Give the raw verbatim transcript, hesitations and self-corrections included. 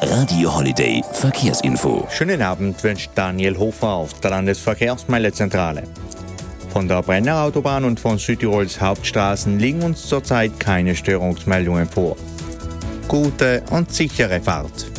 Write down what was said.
Radio Holiday Verkehrsinfo. Schönen Abend wünscht Daniel Hofer auf der Landesverkehrsmeldezentrale. Von der Brenner Autobahn und von Südtirols Hauptstraßen liegen uns zurzeit keine Störungsmeldungen vor. Gute und sichere Fahrt.